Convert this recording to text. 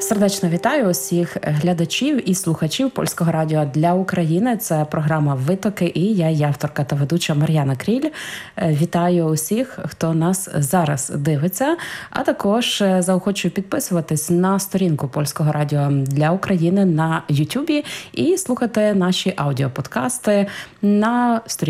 Сердечно вітаю усіх глядачів і слухачів Польського радіо для України. Це програма «Витоки» і я, її авторка та ведуча Мар'яна Кріль. Вітаю усіх, хто нас зараз дивиться, а також заохочую підписуватись на сторінку Польського радіо для України на Ютубі і слухати наші аудіоподкасти на сторінці